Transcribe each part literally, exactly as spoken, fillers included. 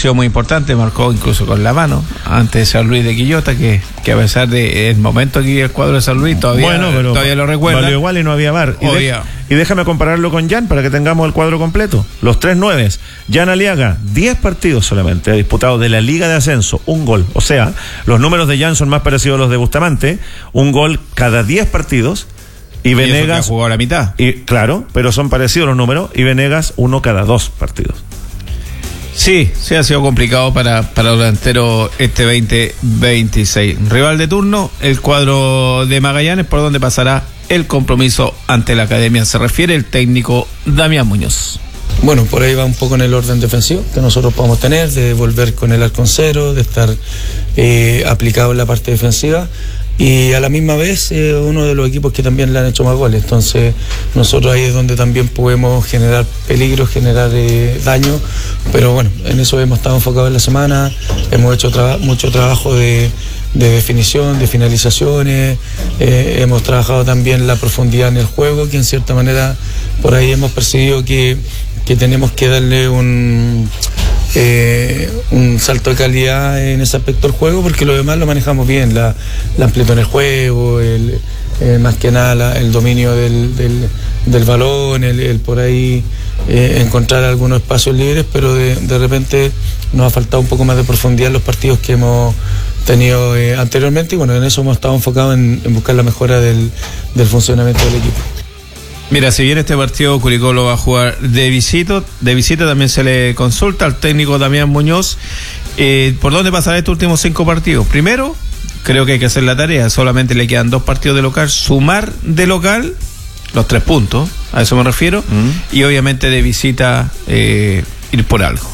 sido muy importante, marcó incluso con la mano ante San Luis de Quillota, que, que a pesar del momento aquí el cuadro de San Luis todavía, bueno, pero todavía lo recuerda. Valió igual y no había V A R. Y, de, y déjame compararlo con Jan para que tengamos el cuadro completo. Los tres nueves. Jan Aliaga, diez partidos solamente ha disputado de la Liga de Ascenso, un gol. O sea, los números de Jan son más parecidos a los de Bustamante, un gol cada diez partidos. Y Venegas. Y eso que ha jugado la mitad. Y, claro, pero son parecidos los números. Y Venegas, uno cada dos partidos. Sí, sí ha sido complicado para, para los delanteros este veinte veintiséis. Rival de turno, el cuadro de Magallanes, por donde pasará el compromiso ante la academia. Se refiere el técnico Damián Muñoz. Bueno, por ahí va un poco en el orden defensivo que nosotros podemos tener, de volver con el arco en cero, de estar eh, aplicado en la parte defensiva. Y a la misma vez eh, uno de los equipos que también le han hecho más goles, entonces nosotros ahí es donde también podemos generar peligro, generar eh, daño, pero bueno, en eso hemos estado enfocados en la semana, hemos hecho tra- mucho trabajo de, de definición, de finalizaciones, eh, hemos trabajado también la profundidad en el juego, que en cierta manera por ahí hemos percibido que, que tenemos que darle un... Eh, un salto de calidad en ese aspecto del juego, porque lo demás lo manejamos bien, la, la amplitud en el juego, el, eh, más que nada la, el dominio del, del, del balón, el, el por ahí eh, encontrar algunos espacios libres, pero de, de repente nos ha faltado un poco más de profundidad en los partidos que hemos tenido eh, anteriormente, y bueno, en eso hemos estado enfocados en, en buscar la mejora del, del funcionamiento del equipo. Mira, si bien este partido Curicó lo va a jugar de visita, de visita también se le consulta al técnico Damián Muñoz eh, por dónde pasará estos últimos cinco partidos. Primero, creo que hay que hacer la tarea, solamente le quedan dos partidos de local, sumar de local los tres puntos, a eso me refiero, mm. y obviamente de visita eh, ir por algo.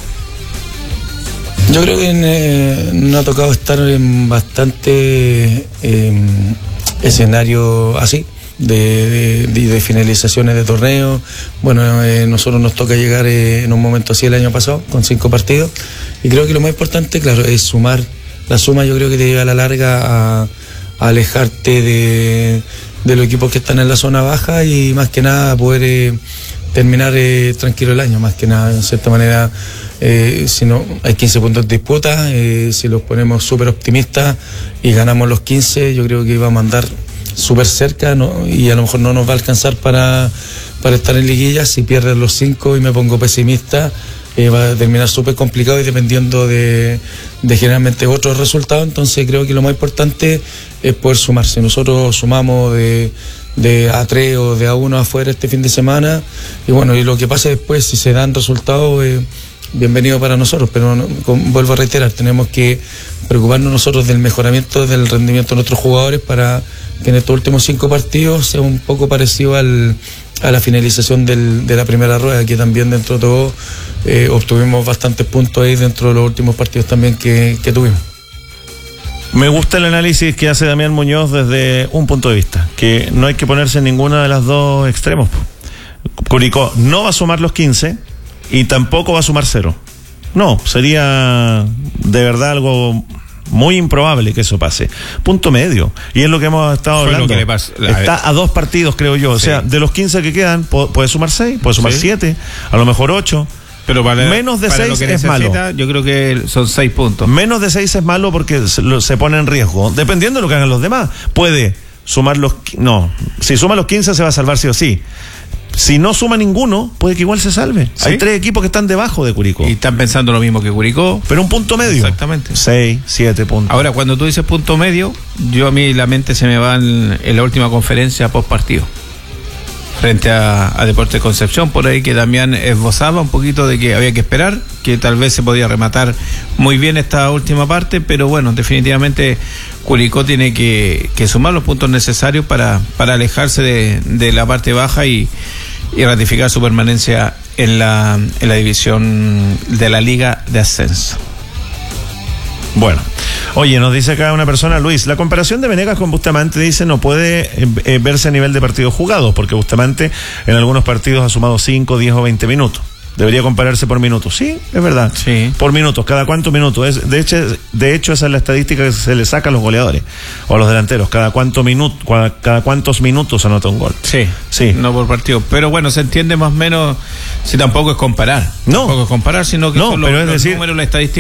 Yo creo que eh, nos ha tocado estar en bastante eh, escenario así. De, de, de finalizaciones de torneo. Bueno, eh, nosotros nos toca llegar eh, en un momento así el año pasado, con cinco partidos, y creo que lo más importante, claro, es sumar. La suma yo creo que te lleva a la larga a, a alejarte de, de los equipos que están en la zona baja, y más que nada poder eh, terminar eh, tranquilo el año, más que nada, en cierta manera. Eh, si no, hay quince puntos de disputa, eh, si los ponemos súper optimistas y ganamos los quince, yo creo que vamos a andar súper cerca, ¿no? Y a lo mejor no nos va a alcanzar para, para estar en liguillas. Si pierdes los cinco y me pongo pesimista, eh, va a terminar súper complicado y dependiendo de, de generalmente otros resultados. Entonces creo que lo más importante es poder sumarse. Nosotros sumamos de, de a tres o de a uno afuera este fin de semana, y bueno, y lo que pase después, si se dan resultados, eh, bienvenido para nosotros, pero no, con, vuelvo a reiterar, tenemos que preocuparnos nosotros del mejoramiento del rendimiento de nuestros jugadores para que en estos últimos cinco partidos sea un poco parecido al, a la finalización del, de la primera rueda, que también dentro de todo eh, obtuvimos bastantes puntos ahí dentro de los últimos partidos también que, que tuvimos. Me gusta el análisis que hace Damián Muñoz desde un punto de vista, que no hay que ponerse en ninguna de las dos extremos. Curicó no va a sumar los quince y tampoco va a sumar cero. No, sería de verdad algo muy improbable que eso pase. Punto medio. Y es lo que hemos estado Fue hablando. Lo que le pasa, la... Está a dos partidos, creo yo. Sí. O sea, de los quince que quedan, puede sumar seis, puede sumar siete, sí. A lo mejor ocho. Pero para, menos de para seis es necesita, malo. Yo creo que son seis puntos. Menos de seis es malo porque se, se pone en riesgo. Dependiendo de lo que hagan los demás. Puede sumar los... No, si suma los quince se va a salvar sí o sí. Si no suma ninguno, puede que igual se salve. ¿Sí? Hay tres equipos que están debajo de Curicó. Y están pensando lo mismo que Curicó. Pero un punto medio. Exactamente. Seis, siete puntos. Ahora, cuando tú dices punto medio, yo a mí la mente se me va en, en la última conferencia post partido. Frente a, a Deportes Concepción, por ahí que Damián esbozaba un poquito de que había que esperar, que tal vez se podía rematar muy bien esta última parte, pero bueno, definitivamente Curicó tiene que, que sumar los puntos necesarios para, para alejarse de, de la parte baja y, y ratificar su permanencia en la, en la división de la Liga de Ascenso. Bueno, oye, nos dice acá una persona, Luis, la comparación de Venegas con Bustamante, dice, no puede eh, verse a nivel de partidos jugados, porque Bustamante en algunos partidos ha sumado cinco, diez o veinte minutos. Debería compararse por minutos. Sí, es verdad. Sí. Por minutos. ¿Cada cuántos minutos? Es, de hecho, de hecho, esa es la estadística que se le saca a los goleadores o a los delanteros. Cada cuánto minuto, cada, cada cuántos minutos anota un gol. Sí. Sí. No por partido. Pero bueno, se entiende más o menos, si tampoco es comparar. No. Tampoco es comparar, sino que no, son pero los, es los decir, números, la estadística.